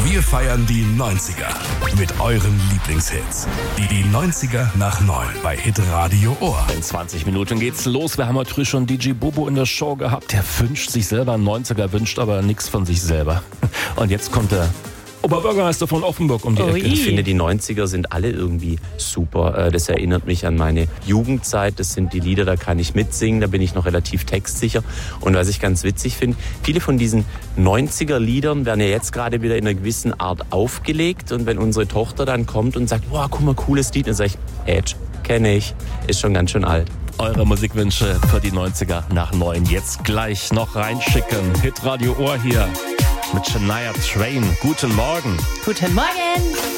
Wir feiern die 90er mit euren Lieblingshits. Die 90er nach 9 bei Hitradio Ohr. In 20 Minuten geht's los. Wir haben heute früh schon DJ Bobo in der Show gehabt. Der wünscht sich selber einen 90er, wünscht aber nichts von sich selber. Und jetzt kommt der Oberbürgermeister von Offenburg um die Ecke. Ich finde, die 90er sind alle irgendwie super. Das erinnert mich an meine Jugendzeit. Das sind die Lieder, da kann ich mitsingen, da bin ich noch relativ textsicher. Und was ich ganz witzig finde, viele von diesen 90er-Liedern werden ja jetzt gerade wieder in einer gewissen Art aufgelegt. Und wenn unsere Tochter dann kommt und sagt, wow, guck mal, cooles Lied, dann sage ich, Edge, kenne ich, ist schon ganz schön alt. Eure Musikwünsche für die 90er nach 9 jetzt gleich noch reinschicken. Hitradio Ohr hier mit Shania Twain. Guten Morgen. Guten Morgen.